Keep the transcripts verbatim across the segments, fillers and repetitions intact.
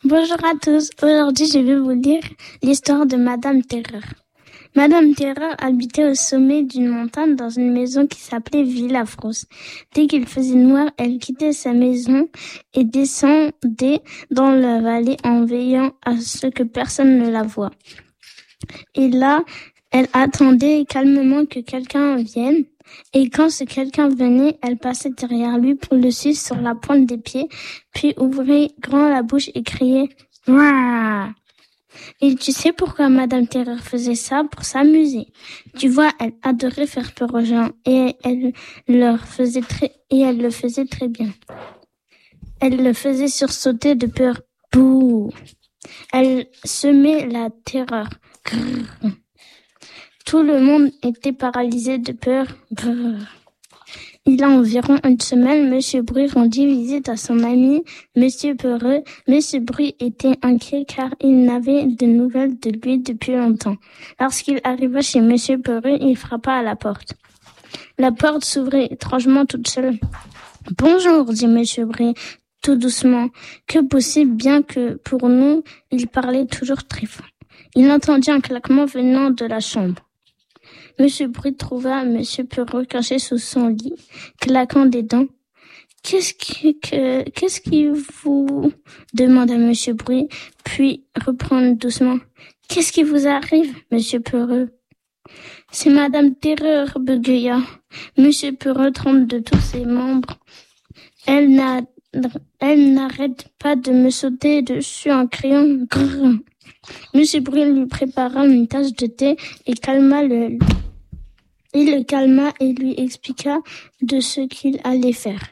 Bonjour à tous, aujourd'hui je vais vous lire l'histoire de Madame Terreur. Madame Terreur habitait au sommet d'une montagne dans une maison qui s'appelait Villa Frousse. Dès qu'il faisait noir, elle quittait sa maison et descendait dans la vallée en veillant à ce que personne ne la voie. Et là, elle attendait calmement que quelqu'un vienne. Et quand ce quelqu'un venait, elle passait derrière lui pour le suivre sur la pointe des pieds, puis ouvrait grand la bouche et criait « Ouah !» Et tu sais pourquoi Madame Terreur faisait ça? Pour s'amuser. Tu vois, elle adorait faire peur aux gens et elle leur faisait très, et elle le faisait très bien. Elle le faisait sursauter de peur. Bouh! Elle semait la terreur. Grrr. Tout le monde était paralysé de peur. Brrr. Il y a environ une semaine, Monsieur Bruit rendit visite à son ami, Monsieur Peureux. Monsieur Bruit était inquiet car il n'avait de nouvelles de lui depuis longtemps. Lorsqu'il arriva chez Monsieur Peureux, il frappa à la porte. La porte s'ouvrit étrangement toute seule. « Bonjour, dit Monsieur Bruit, tout doucement. Que possible, bien que pour nous, il parlait toujours très fort. » Il entendit un claquement venant de la chambre. Monsieur Bruit trouva Monsieur Peureux caché sous son lit, claquant des dents. « Qu'est-ce qui, que, qu'est-ce qui vous... » demanda Monsieur Bruit, puis reprit doucement. « Qu'est-ce qui vous arrive, Monsieur Peureux ?»« C'est Madame Terreur, bégaya. Monsieur Peureux tremble de tous ses membres. Elle, n'a, elle n'arrête pas de me sauter dessus en criant « Grrr !» Monsieur Bruit lui prépara une tasse de thé et calma le... Il le calma et lui expliqua de ce qu'il allait faire.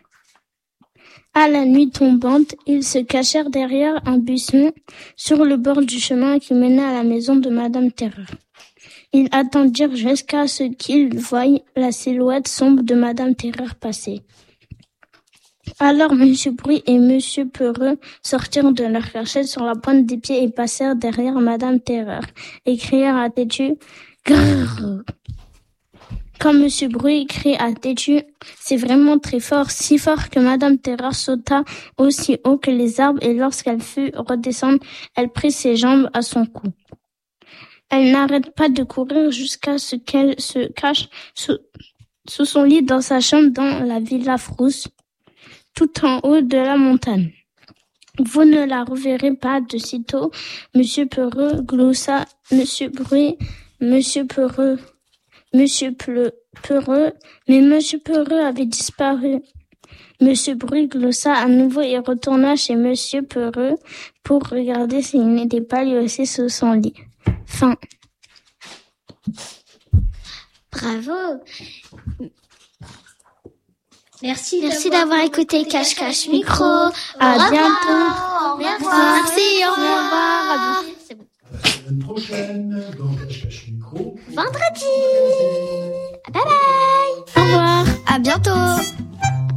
À la nuit tombante, ils se cachèrent derrière un buisson sur le bord du chemin qui menait à la maison de Madame Terreur. Ils attendirent jusqu'à ce qu'ils voient la silhouette sombre de Madame Terreur passer. Alors Monsieur Bruit et Monsieur Peureux sortirent de leur cachette sur la pointe des pieds et passèrent derrière Madame Terreur et crièrent à têtu « Grrr !» Quand Monsieur Bruit crie à têtu, c'est vraiment très fort, si fort que Madame Terreur sauta aussi haut que les arbres et lorsqu'elle fut redescendre, elle prit ses jambes à son cou. Elle n'arrête pas de courir jusqu'à ce qu'elle se cache sous, sous son lit dans sa chambre dans la Villa Frousse, tout en haut de la montagne. Vous ne la reverrez pas de sitôt. Monsieur Peureux gloussa Monsieur Bruit, Monsieur Peureux, Monsieur Pleu, Peureux, mais Monsieur Peureux avait disparu. Monsieur Bruit gloussa à nouveau et retourna chez Monsieur Peureux pour regarder s'il n'était pas lui aussi sous son lit. Fin. Bravo. Merci, Merci d'avoir écouté Cache Cache Micro. À au bientôt. Merci, Merci au revoir. C'est bon. À la semaine prochaine dans Cache Cache Micro. Vendredi. Bye bye. Au revoir. À bientôt.